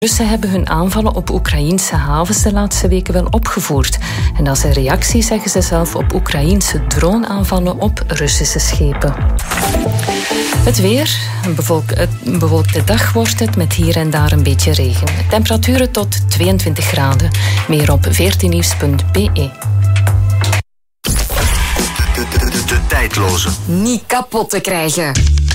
Russen hebben hun aanvallen op Oekraïense havens de laatste weken wel opgevoerd. En als een reactie zeggen ze zelf op Oekraïense droneaanvallen op Russische schepen. Het weer. Een bewolkte dag wordt het met hier en daar een beetje regen. Temperaturen tot 22 graden. Meer op 14nieuws.be. De tijdloze. Niet kapot te krijgen.